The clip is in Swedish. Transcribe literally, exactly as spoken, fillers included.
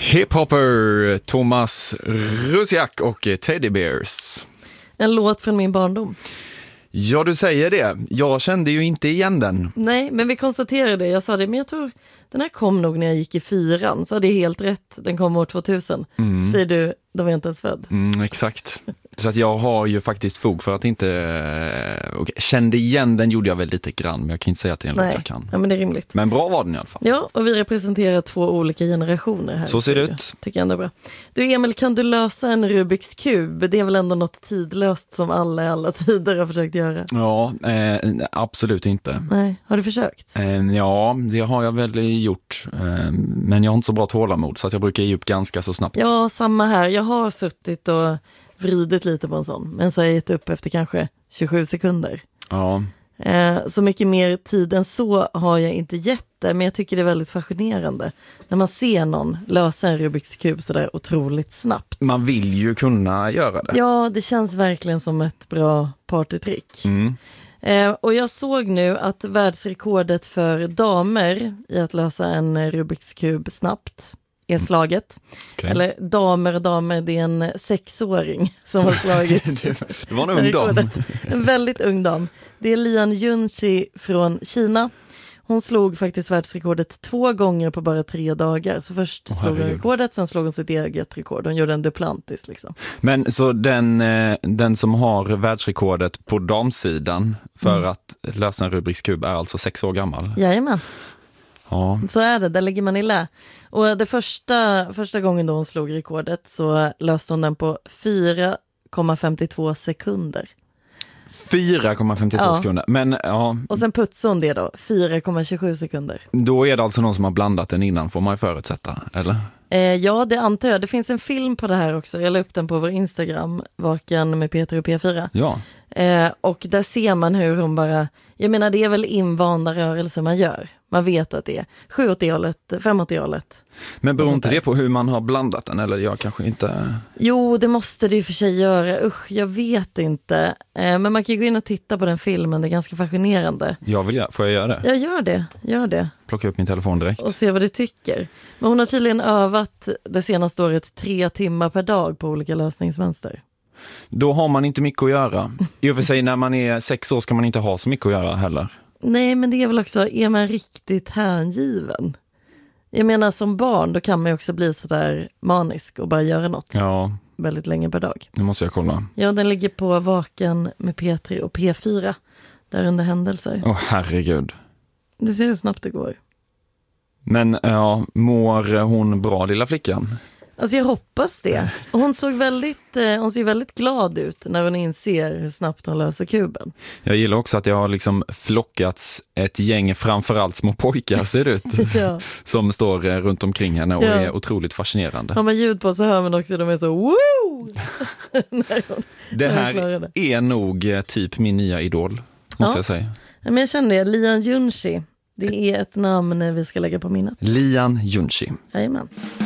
Hiphopper, Thomas Rusiak och Teddy Bears. En låt från min barndom. Ja, du säger det. Jag kände ju inte igen den. Nej, men vi konstaterade, jag sa det, men jag tror den här kom nog när jag gick i fyran. Så det är helt rätt, den kom år tvåtusen. Mm. Så säger du, då var jag inte ens född. Mm, exakt. Så att jag har ju faktiskt fog för att inte... Okay. Kände igen den gjorde jag väl lite grann, men jag kan inte säga att det är en låt jag kan. Ja, men det är rimligt. Men bra var den i alla fall. Ja, och vi representerar två olika generationer här. Så ser det ut. Tycker jag ändå är bra. Du Emil, kan du lösa en Rubiks kub? Det är väl ändå något tidlöst som alla i alla tider har försökt göra. Ja, eh, absolut inte. Nej, har du försökt? Eh, ja, det har jag väl gjort. Eh, men jag har inte så bra tålamod så att jag brukar ge upp ganska så snabbt. Ja, samma här. Jag har suttit och vridit lite på en sån. Men så har jag gett upp efter kanske tjugosju sekunder. Ja. Eh, så mycket mer tid än så har jag inte gett det, men jag tycker det är väldigt fascinerande när man ser någon lösa en Rubiks kub så där otroligt snabbt. Man vill ju kunna göra det. Ja, det känns verkligen som ett bra partytrick. Mm. Eh, och jag såg nu att världsrekordet för damer i att lösa en Rubiks kub snabbt är slaget. Okay. Eller damer och damer, det är en sexåring som har slagit. det, det var en ung dam. En väldigt ung dam. Det är Lian Junshi från Kina. Hon slog faktiskt världsrekordet två gånger på bara tre dagar. Så först oh, slog hon rekordet, sen slog hon sitt eget rekord. Hon gjorde en Duplantis liksom. Men så den, den som har världsrekordet på damsidan för mm. att lösa en Rubiks kub är alltså sex år gammal? Jajamän. Ja. Så är det, där ligger man i lä. Och det första, första gången då hon slog rekordet så löste hon den på fyra komma femtiotvå sekunder. fyra komma femtiotvå ja. Sekunder. Men, ja. Och sen putsade hon det då, fyra komma tjugosju sekunder. Då är det alltså någon som har blandat den innan, får man ju förutsätta, eller? Eh, ja, det antar jag. Det finns en film på det här också. Jag la upp den på vår Instagram, Vaken med Peter och P fyra. Ja. Eh, och där ser man hur hon bara... Jag menar, det är väl invanda rörelser man gör. Man vet att det är sju åt det hållet, fem åt det hållet. Men beror inte det på hur man har blandat den? Eller jag kanske inte... Jo, det måste det ju för sig göra. Usch, jag vet inte. Eh, men man kan ju gå in och titta på den filmen. Det är ganska fascinerande. Jag vill, får jag göra det? Jag gör det, gör det. Plocka upp min telefon direkt. Och se vad du tycker. Men hon har tydligen övat det senaste året tre timmar per dag på olika lösningsmönster. Då har man inte mycket att göra. I och för sig när man är sex år ska man inte ha så mycket att göra heller. Nej, men det är väl också, är man riktigt hängiven? Jag menar, som barn då kan man ju också bli så där manisk och bara göra något. Ja. Väldigt länge per dag. Nu måste jag kolla. Ja, den ligger på Vaken med P tre och P fyra. Där under händelser. Åh, herregud. Du ser hur snabbt det går. Men ja, mår hon bra, lilla flickan? Alltså jag hoppas det. Hon såg väldigt, eh, hon ser väldigt glad ut när hon inser hur snabbt hon löser kuben. Jag gillar också att jag har liksom flockats ett gäng, framförallt små pojkar ser det ut, ja. Som står runt omkring henne och ja. Är otroligt fascinerande. Har man ljud på så hör man också att de är så woo! när hon, det här det. Är nog typ min nya idol, måste ja. Jag säga. Men jag känner det, Lian Junshi. Det är ett namn vi ska lägga på minnet. Lian Junshi. Jajamän.